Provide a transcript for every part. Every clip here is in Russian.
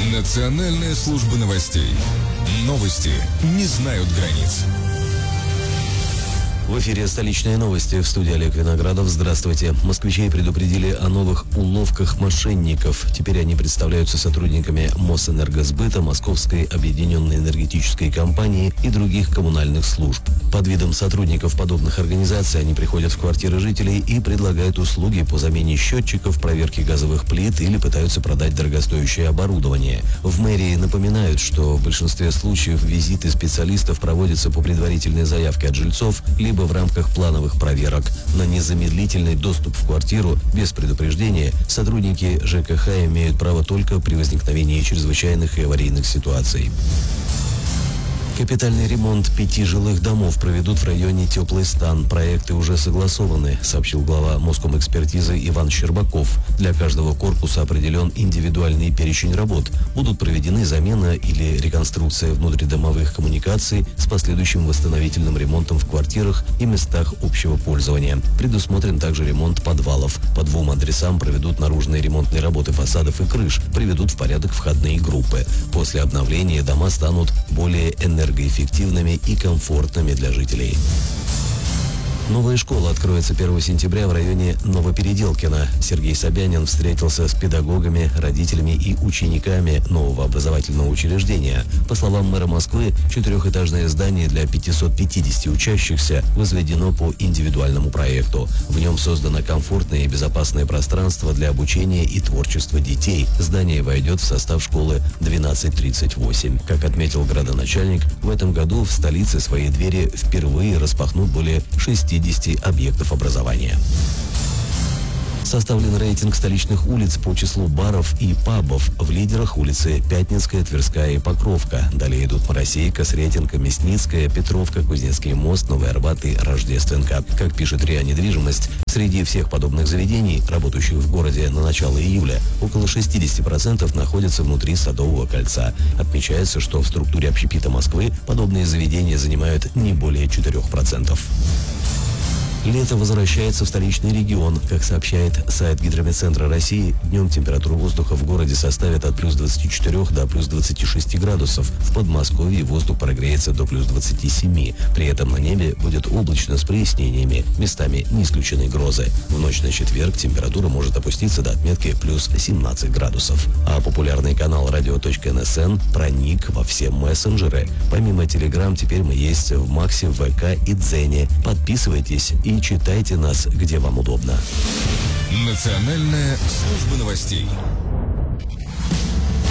Национальная служба новостей. Новости не знают границ. В эфире «Столичные новости», в студии Олег Виноградов. Здравствуйте. Москвичей предупредили о новых уловках мошенников. Теперь они представляются сотрудниками Мосэнергосбыта, Московской объединенной энергетической компании и других коммунальных служб. Под видом сотрудников подобных организаций они приходят в квартиры жителей и предлагают услуги по замене счетчиков, проверке газовых плит или пытаются продать дорогостоящее оборудование. В мэрии напоминают, что в большинстве случаев визиты специалистов проводятся по предварительной заявке от жильцов, либо в рамках плановых проверок. На незамедлительный доступ в квартиру без предупреждения сотрудники ЖКХ имеют право только при возникновении чрезвычайных и аварийных ситуаций. Капитальный ремонт 5 жилых домов проведут в районе Теплый Стан. Проекты уже согласованы, сообщил глава Москомэкспертизы Иван Щербаков. Для каждого корпуса определен индивидуальный перечень работ. Будут проведены замена или реконструкция внутридомовых коммуникаций с последующим восстановительным ремонтом в квартирах и местах общего пользования. Предусмотрен также ремонт подвалов. По 2 адресам проведут наружные ремонтные работы фасадов и крыш, приведут в порядок входные группы. После обновления дома станут более энергоэффективными и комфортными для жителей. Новая школа откроется 1 сентября в районе Новопеределкино. Сергей Собянин встретился с педагогами, родителями и учениками нового образовательного учреждения. По словам мэра Москвы, 4-этажное здание для 550 учащихся возведено по индивидуальному проекту. В нем создано комфортное и безопасное пространство для обучения и творчества детей. Здание войдет в состав школы 1238. Как отметил градоначальник, в этом году в столице свои двери впервые распахнут более 60 объектов образования. Составлен рейтинг столичных улиц по числу баров и пабов. В лидерах улицы Пятницкая, Тверская и Покровка. Далее идут Моросейка, Сретенка, Мясницкая, Петровка, Кузнецкий мост, Новый Арбат и Рождественка. Как пишет РИА Недвижимость, среди всех подобных заведений, работающих в городе на начало июля, около 60% находятся внутри Садового кольца. Отмечается, что в структуре общепита Москвы подобные заведения занимают не более 4%. Лето возвращается в столичный регион. Как сообщает сайт Гидрометцентра России, днем температура воздуха в городе составит от плюс 24 до плюс 26 градусов. В Подмосковье воздух прогреется до плюс 27. При этом на небе будет облачно с прояснениями. Местами не исключены грозы. В ночь на четверг температура может опуститься до отметки плюс 17 градусов. А популярный канал radio.nsn проник во все мессенджеры. Помимо Telegram, теперь мы есть в Максе, ВК и Дзене. Подписывайтесь и читайте нас, где вам удобно. Национальная служба новостей.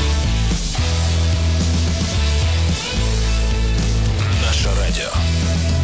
Наше радио.